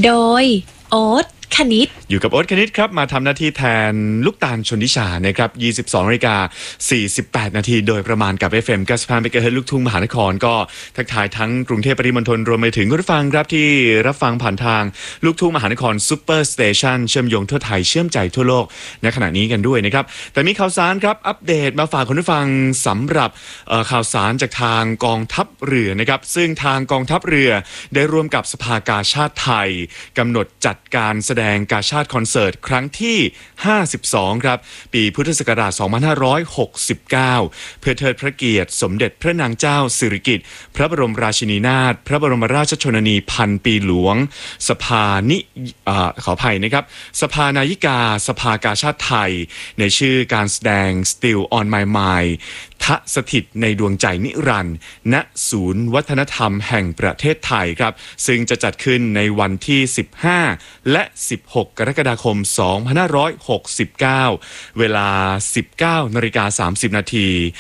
โดยโอ๊ตคณิตอยู่กับโอ๊ตคณิตครับมาทำหน้าที่แทนลูกตาลชนทิชานะครับ 22:48 นาทีโดยประมาณกับ FM 95 เมกะเฮิรตซ์ลูกทุ่งมหานครก็ทักทายทั้งกรุงเทพปริมณฑลรวมไปถึงผู้ฟังครับที่รับฟังผ่านทางลูกทุ่งมหานครซุปเปอร์สเตชันเชื่อมโยงทั่วไทยเชื่อมใจทั่วโลกในขณะนี้กันด้วยนะครับแต่มีข่าวสารครับอัปเดตมาฝากคุณผู้ฟังสำหรับข่าวสารจากทางกองทัพเรือนะครับซึ่งทางกองทัพเรือได้ร่วมกับสภากาชาดไทยกำหนดจัดการแสดงกาชาดคอนเสิร์ตครั้งที่ 52 ครับปีพุทธศักราช 2569 เพื่อเทิดพระเกียรติสมเด็จพระนางเจ้าสิริกิติ์พระบรมราชินีนาถพระบรมราชชนนีพันปีหลวงสภาขออภัยนะครับสภานายิกาสภากาชาดไทยในชื่อการแสดง Still on My Mind ทะสถิตในดวงใจนิรันดร์ณศูนย์วัฒนธรรมแห่งประเทศไทยครับซึ่งจะจัดขึ้นในวันที่ 15 และ 16 กรกฎาคม 2569 เวลา 19:30 นาที